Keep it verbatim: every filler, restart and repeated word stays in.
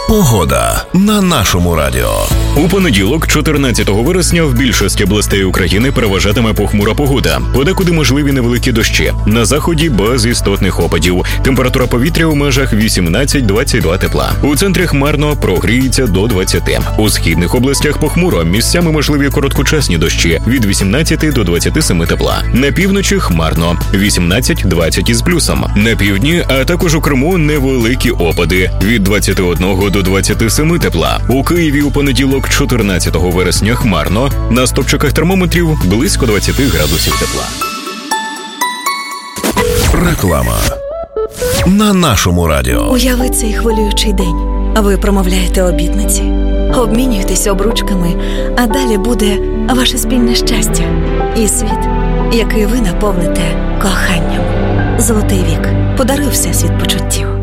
Погода на нашому радіо. У понеділок, чотирнадцятого вересня, в більшості областей України переважатиме похмура погода. Подекуди можливі невеликі дощі. На заході без істотних опадів. Температура повітря у межах вісімнадцять-двадцять два тепла. У центрі хмарно, прогріється до двадцяти. У східних областях похмуро, місцями можливі короткочасні дощі від вісімнадцяти до двадцяти семи тепла. На півночі хмарно, вісімнадцять-двадцять із плюсом. На півдні, а також у Криму невеликі опади від двадцяти одного до двадцяти семи тепла. У Києві у понеділок, чотирнадцятого вересня, хмарно. На стопчиках термометрів близько двадцяти градусів тепла. Реклама на нашому радіо. Уяви цей хвилюючий день. Ви промовляєте обітниці, обмінюєтесь обручками, а далі буде ваше спільне щастя і світ, який ви наповните коханням. Золотий вік. Подаруй всесвіт почуттів.